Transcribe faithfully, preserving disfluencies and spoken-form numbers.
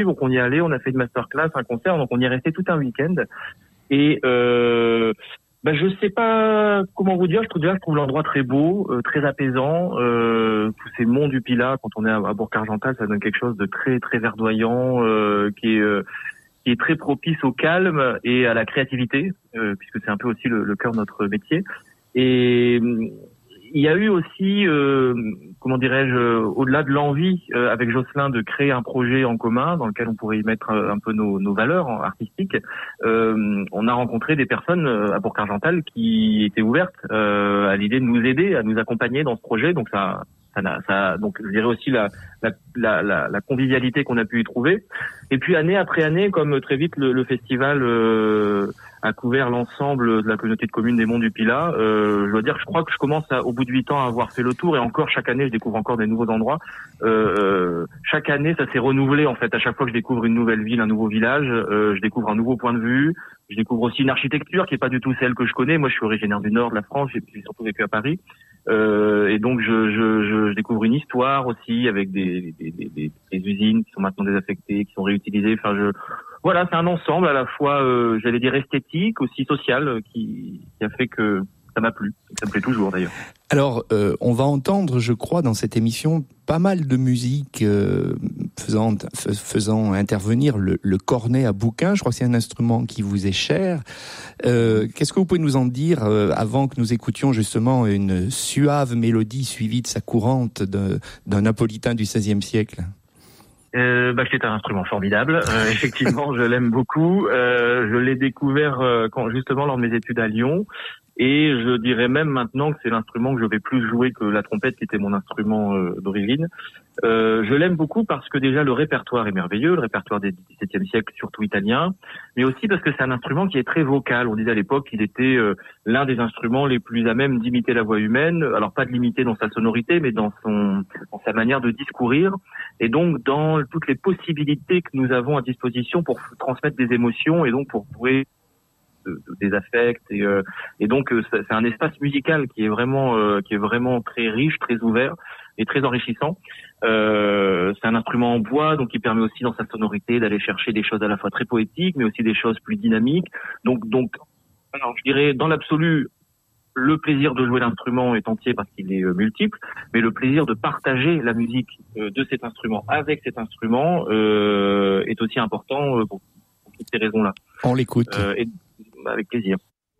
Donc on y est allé, on a fait une masterclass, un concert, donc on y est resté tout un week-end. Et euh, bah, je sais pas comment vous dire, je trouve déjà, je trouve l'endroit très beau, euh, très apaisant. Euh, tous ces monts du Pilat, quand on est à, à Bourg-Argental, ça donne quelque chose de très très verdoyant, euh, qui est euh, qui est très propice au calme et à la créativité, euh, puisque c'est un peu aussi le, le cœur de notre métier. Et il y a eu aussi, euh, comment dirais-je, euh, au-delà de l'envie euh, avec Jocelyn de créer un projet en commun dans lequel on pourrait y mettre un peu nos, nos valeurs artistiques, euh, on a rencontré des personnes à Bourg-Argental qui étaient ouvertes euh, à l'idée de nous aider, à nous accompagner dans ce projet. Donc ça, ça, ça donc je dirais aussi la, la, la, la, la convivialité qu'on a pu y trouver. Et puis année après année, comme très vite le, le festival euh, a couvert l'ensemble de la communauté de communes des Monts du Pilat, euh, je dois dire que je crois que je commence à, au bout de huit ans à avoir fait le tour, et encore chaque année je découvre encore des nouveaux endroits. Euh, chaque année ça s'est renouvelé en fait. À chaque fois que je découvre une nouvelle ville, un nouveau village, euh, je découvre un nouveau point de vue. Je découvre aussi une architecture qui est pas du tout celle que je connais. Moi je suis originaire du nord de la France, j'ai, j'ai surtout vécu à Paris. Euh, et donc je, je, je, je découvre une histoire aussi avec des, des, des, des, des usines qui sont maintenant désaffectées, qui sont réutilisées. Enfin, je, voilà, c'est un ensemble à la fois, euh, j'allais dire esthétique, aussi social, euh, qui, qui a fait que ça m'a plu. Ça me plaît toujours d'ailleurs. Alors, euh, on va entendre, je crois, dans cette émission, pas mal de musique euh, faisant, faisant intervenir le, le cornet à bouquin. Je crois que c'est un instrument qui vous est cher. Euh, qu'est-ce que vous pouvez nous en dire euh, avant que nous écoutions justement une suave mélodie suivie de sa courante de, d'un napolitain du seizième siècle? Euh, bah, c'est un instrument formidable. Euh, effectivement, je l'aime beaucoup. Euh, je l'ai découvert euh, quand, justement lors de mes études à Lyon. Et je dirais même maintenant que c'est l'instrument que je vais plus jouer que la trompette, qui était mon instrument euh, d'origine. Euh, je l'aime beaucoup parce que déjà le répertoire est merveilleux, le répertoire des dix-septième siècle, surtout italien, mais aussi parce que c'est un instrument qui est très vocal. On disait à l'époque qu'il était euh, l'un des instruments les plus à même d'imiter la voix humaine. Alors pas de l'imiter dans sa sonorité, mais dans son, dans sa manière de discourir, et donc dans toutes les possibilités que nous avons à disposition pour transmettre des émotions et donc pour pouvoir De, de, des affects et, euh, et donc euh, c'est un espace musical qui est vraiment euh, qui est vraiment très riche, très ouvert et très enrichissant. Euh, c'est un instrument en bois, donc qui permet aussi dans sa sonorité d'aller chercher des choses à la fois très poétiques mais aussi des choses plus dynamiques. Donc donc alors je dirais dans l'absolu le plaisir de jouer l'instrument est entier parce qu'il est euh, multiple, mais le plaisir de partager la musique euh, de cet instrument avec cet instrument euh, est aussi important euh, pour, pour toutes ces raisons-là. On l'écoute. Euh, et, avec plaisir.